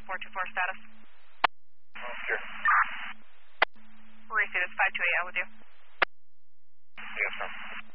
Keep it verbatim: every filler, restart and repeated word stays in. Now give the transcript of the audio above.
four two four status. Oh, sure. Receive this five two eight, out with you. Yes, sir.